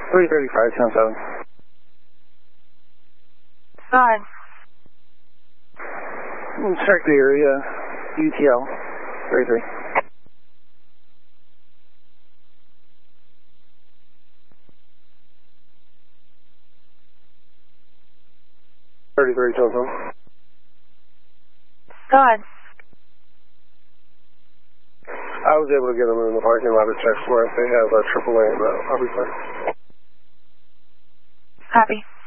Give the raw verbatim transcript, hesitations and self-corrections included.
three thirty-five, ten seven. Go ahead. Check the area, U T L, thirty-three. thirty-three, telephone. Go ahead. I was able to get them in the parking lot to check for if they have a triple A, but I'll be fine. Copy.